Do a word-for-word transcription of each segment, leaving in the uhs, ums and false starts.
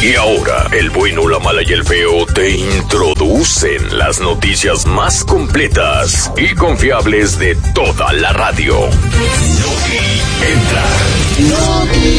Y ahora, el bueno, la mala y el feo te introducen las noticias más completas y confiables de toda la radio. Noti Entra. Noti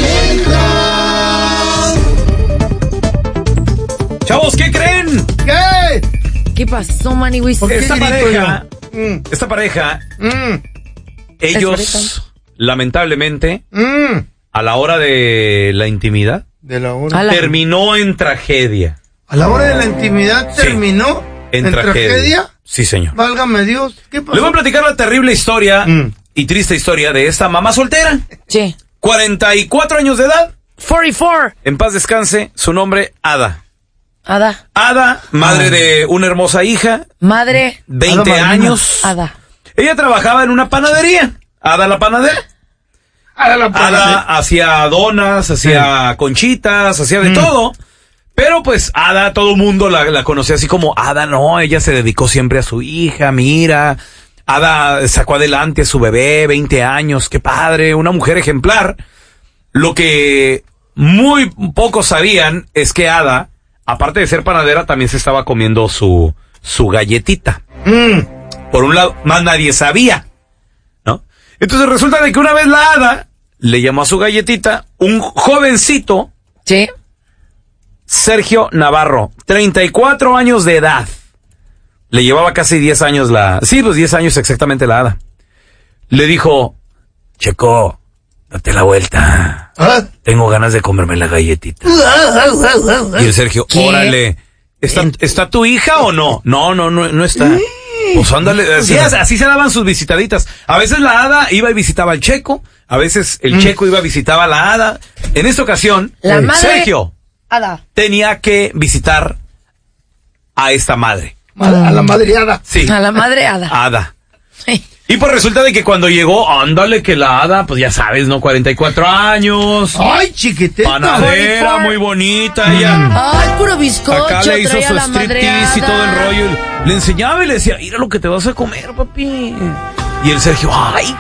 Entra. Chavos, ¿qué creen? ¿Qué? ¿Qué pasó, Maniwis? Esta pareja, mm. esta pareja, mm. ellos, lamentablemente, mm. a la hora de la intimidad, de la hora. terminó en tragedia. ¿A la hora de la intimidad terminó sí, en, en tragedia? tragedia? Sí, señor. Válgame Dios. ¿Qué pasó? Le voy a platicar la terrible historia mm. y triste historia de esta mamá soltera. Sí. cuarenta y cuatro años de edad. cuarenta y cuatro. En paz descanse, su nombre, Ada. Ada. Ada, madre ah. de una hermosa hija. Madre. veinte Ada años. Ada. Ella trabajaba en una panadería. Ada la panadera. Ada la panadera. Ada hacía donas, hacía sí. conchitas, hacía de mm. todo. Pero pues Ada, todo el mundo la, la conocía así como Ada, no, ella se dedicó siempre a su hija, mira. Ada sacó adelante a su bebé, veinte años, qué padre, una mujer ejemplar. Lo que muy pocos sabían es que Ada, aparte de ser panadera, también se estaba comiendo su, su galletita. Mm. Por un lado, más nadie sabía, ¿no? Entonces resulta de que una vez la Ada le llamó a su galletita un jovencito. Sí. Sergio Navarro, treinta y cuatro años de edad. Le llevaba casi diez años la... Sí, pues diez años exactamente la Ada. Le dijo, Checo, date la vuelta. ¿Ah? Tengo ganas de comerme la galletita. Y el Sergio, ¿qué? Órale, ¿está, ¿está tu hija o no? No, no, no, no está. Pues ándale, así, así se daban sus visitaditas. A veces la Ada iba y visitaba al Checo, a veces el mm. Checo iba y visitaba a la Ada. En esta ocasión, la madre Sergio Ada tenía que visitar a esta madre. A la, a la madre Ada. Sí. A la madre Ada. Ada. Sí. Y pues resulta de que cuando llegó, ándale que la Ada, pues ya sabes, ¿no? cuarenta y cuatro años. Ay, chiquitita. Panadera, muy bonita ella. Ay, puro bizcocho. Acá le hizo su striptease y todo el rollo. Le enseñaba y le decía, mira lo que te vas a comer, papi. Y el Sergio, ay,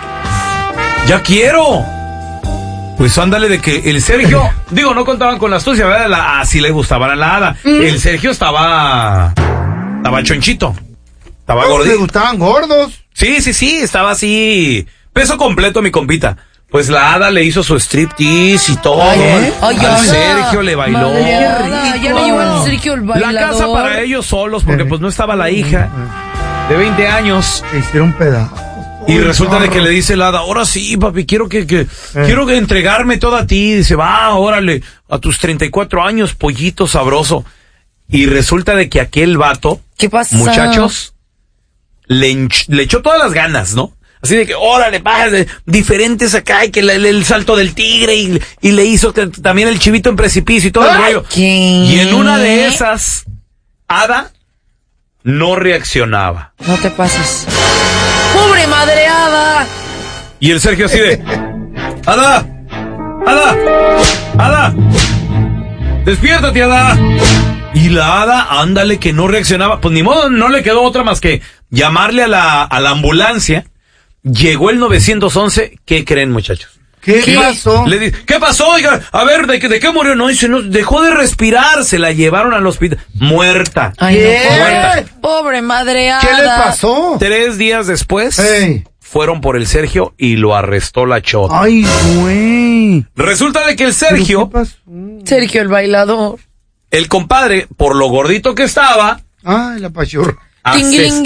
ya quiero. Pues ándale de que el Sergio, digo, no contaban con la astucia, ¿verdad? La, así le gustaban a la Ada. Mm. El Sergio estaba, estaba chonchito. Estaba gordito. ¿Le gustaban gordos? Sí, sí, sí, estaba así, peso completo mi compita. Pues la Ada le hizo su striptease y todo. Ay, ¿eh? Ay, al Sergio le bailó. Madre, ya le llevó al Sergio el bailador. La casa para ellos solos, porque pues no estaba la hija de veinte años. Se hicieron pedazos. Y resulta de que le dice la Ada, ahora sí, papi, quiero que, que eh. quiero que entregarme toda a ti. Dice, va, órale, a tus treinta y cuatro años, pollito sabroso. Y resulta de que aquel vato, ¿qué pasa? Muchachos, le, hinch, le echó todas las ganas, ¿no? Así de que, órale, bájale, diferentes acá, y que le, le, el salto del tigre, y, y le hizo que, también el chivito en precipicio y todo el rollo. ¿Qué? Y en una de esas, Ada no reaccionaba. No te pases. ¡Pobre madre Ada! Y el Sergio así de, Ada, Ada, Ada, despiértate, Ada. Y la Ada, ándale, que no reaccionaba. Pues ni modo, no le quedó otra más que llamarle a la, a la ambulancia. Llegó el nueve once. ¿Qué creen, muchachos? ¿Qué, ¿Qué pasó? Le dice, ¿qué pasó? Oiga, a ver, ¿de, de qué murió? No, dice, no, dejó de respirar. Se la llevaron al hospital. Muerta. Ay, no, muerta. Pobre madre Ada. ¿Qué le pasó? Tres días después, hey. fueron por el Sergio y lo arrestó la chota. Ay, güey. Resulta de que el Sergio... Sergio el bailador. El compadre, por lo gordito que estaba... Ay, la pachurra. Ases-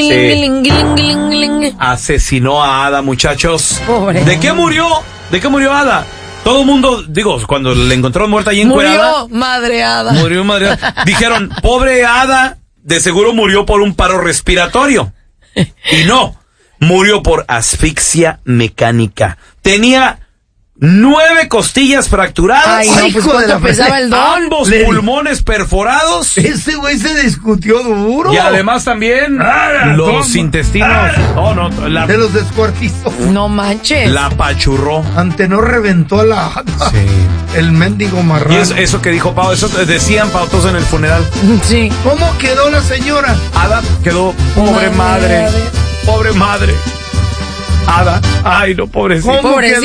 sí. Asesinó a Ada, muchachos. Pobre. ¿De qué murió? ¿De qué murió Ada? Todo el mundo, digo, cuando le encontraron muerta ahí en Murió madre Ada. Murió madre Ada. Dijeron, pobre Ada, de seguro murió por un paro respiratorio. Y no, murió por asfixia mecánica. Tenía nueve costillas fracturadas. Ay, no, pues cuánto pesaba el don. Ambos Le... pulmones perforados. Ese güey se discutió duro. Y además también ah, los toma. intestinos. Ah, oh, no, la... Se los descuartizó. No manches. La apachurró. Ante no reventó a la Ada. Sí. El mendigo marrano. Y eso, eso que dijo Pau, eso decían Pau todos en el funeral. Sí. ¿Cómo quedó la señora? Ada quedó, pobre madre. madre. Pobre madre. Ada, ay no, pobrecito. Pobrecito.